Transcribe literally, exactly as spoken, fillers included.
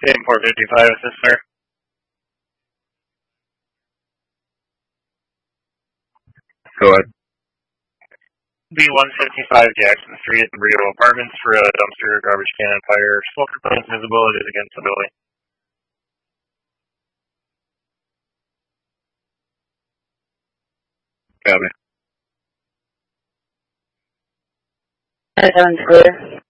Same four fifty-five, is this sir? Go ahead. B one fifty-five Jackson Street, Rio Apartments for a dumpster, garbage can, and fire. Smoke complaints visible. It is against the building. Copy. That sounds clear.